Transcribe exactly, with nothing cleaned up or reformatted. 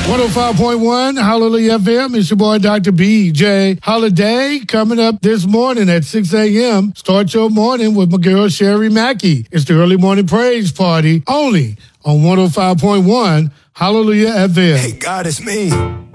one oh five point one, Hallelujah F M. It's your boy, Doctor B J Holiday, coming up this morning at six a.m. Start your morning with my girl, Sherry Mackey. It's the early morning praise party, only on one oh five point one, Hallelujah F M. Hey, God, it's me.